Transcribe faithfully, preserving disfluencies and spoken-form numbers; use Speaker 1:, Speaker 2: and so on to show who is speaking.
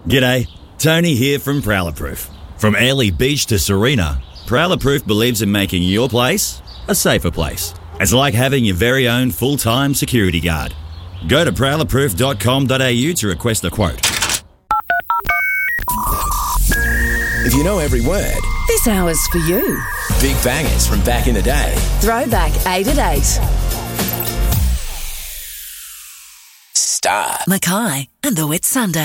Speaker 1: G'day, Tony here from Prowler Proof. From Airlie Beach to Serena, Prowler Proof believes in making your place a safer place. It's like having your very own full-time security guard. Go to prowler proof dot com dot a u to request a quote.
Speaker 2: If you know every word,
Speaker 3: this hour's for you.
Speaker 2: Big bangers from back in the day.
Speaker 3: Throwback eight at eight.
Speaker 2: Star.
Speaker 3: Mackay and the Whit Sunday.